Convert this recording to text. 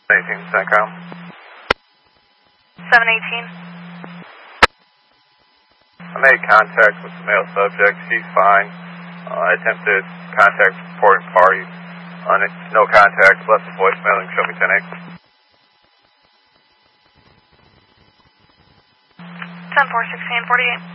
18 CENTCOM. 718. I made contact with the male subject. He's fine. I attempted contact with reporting party. No contact. Left the voicemail and show me 10-8. 10-4, 1648.